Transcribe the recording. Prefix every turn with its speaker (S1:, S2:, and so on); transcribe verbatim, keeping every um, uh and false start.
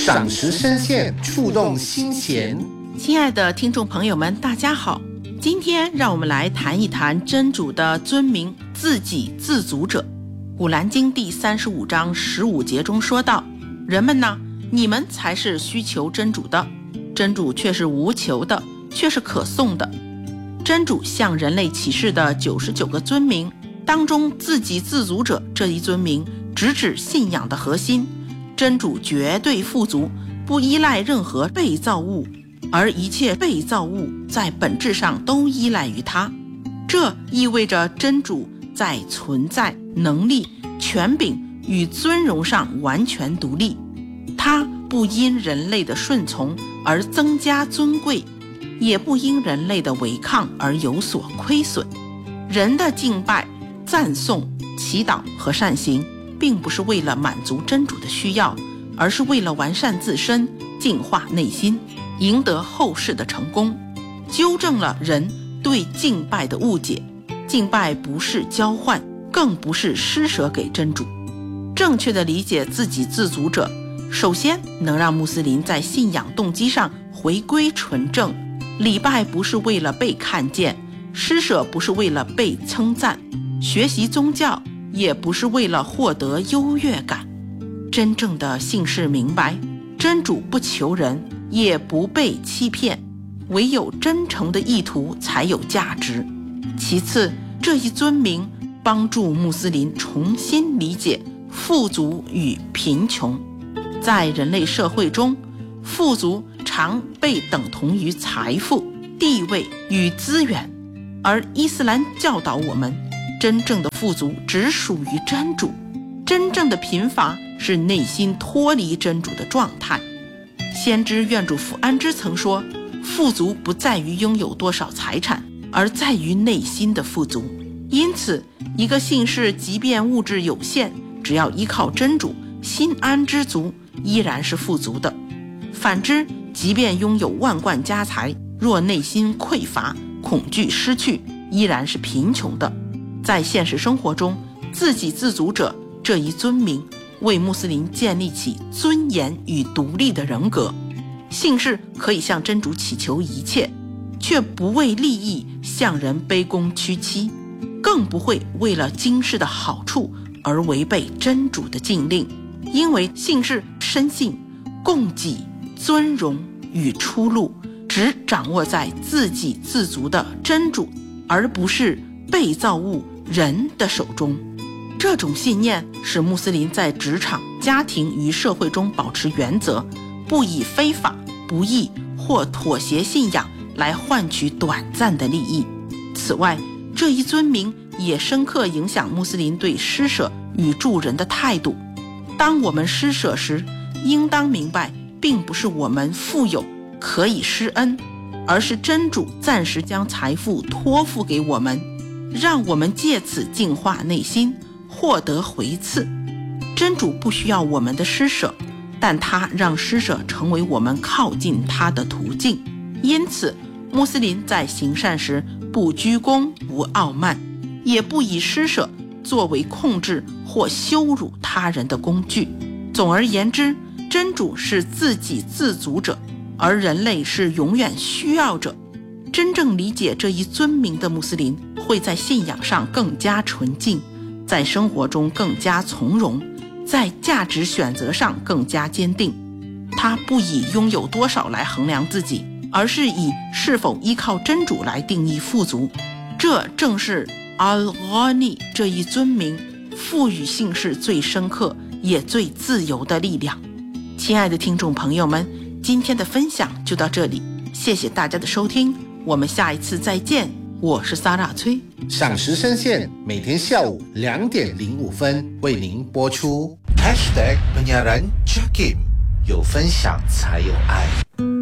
S1: 赏识深陷，触动心弦。
S2: 亲爱的听众朋友们，大家好，今天让我们来谈一谈真主的尊名自给自足者。古兰经第三十五章十五节中说道，人们呢，你们才是需求真主的，真主却是无求的，却是可颂的。真主向人类启示的九十九个尊名当中，自给自足者这一尊名直指信仰的核心。真主绝对富足，不依赖任何被造物，而一切被造物在本质上都依赖于他。这意味着真主在存在、能力、权柄与尊荣上完全独立，他不因人类的顺从而增加尊贵，也不因人类的违抗而有所亏损。人的敬拜、赞颂、祈祷和善行并不是为了满足真主的需要，而是为了完善自身，净化内心，赢得后世的成功，纠正了人对敬拜的误解。敬拜不是交换，更不是施舍给真主。正确的理解自给自足者，首先能让穆斯林在信仰动机上回归纯正。礼拜不是为了被看见，施舍不是为了被称赞，学习宗教也不是为了获得优越感。真正的信士明白，真主不求人，也不被欺骗，唯有真诚的意图才有价值。其次，这一尊名帮助穆斯林重新理解富足与贫穷。在人类社会中，富足常被等同于财富、地位与资源，而伊斯兰教导我们，真正的富足只属于真主，真正的贫乏是内心脱离真主的状态。先知愿主福安之曾说，富足不在于拥有多少财产，而在于内心的富足。因此，一个信士即便物质有限，只要依靠真主，心安知足，依然是富足的。反之，即便拥有万贯家财，若内心匮乏、恐惧失去，依然是贫穷的。在现实生活中，自给自足者这一尊名为穆斯林建立起尊严与独立的人格。信士可以向真主祈求一切，却不为利益向人卑躬屈膝，更不会为了今世的好处而违背真主的禁令。因为信士深信供给、尊荣与出路只掌握在自给自足的真主，而不是被造物人的手中。这种信念使穆斯林在职场、家庭与社会中保持原则，不以非法、不义或妥协信仰来换取短暂的利益。此外，这一尊名也深刻影响穆斯林对施舍与助人的态度。当我们施舍时，应当明白，并不是我们富有可以施恩，而是真主暂时将财富托付给我们，让我们借此净化内心，获得回赐。真主不需要我们的施舍，但他让施舍成为我们靠近他的途径。因此，穆斯林在行善时不居功、不傲慢，也不以施舍作为控制或羞辱他人的工具。总而言之，真主是自给自足者，而人类是永远需要者。真正理解这一尊名的穆斯林会在信仰上更加纯净，在生活中更加从容，在价值选择上更加坚定。他不以拥有多少来衡量自己，而是以是否依靠真主来定义富足。这正是 Al-Ghani 这一尊名赋予信士最深刻也最自由的力量。亲爱的听众朋友们，今天的分享就到这里，谢谢大家的收听，我们下一次再见。我是萨拉崔。
S1: 赏识深陷每天下午两点零五分为您播出。
S3: Hashtag Penyiaran Jakim， 有分享才有爱。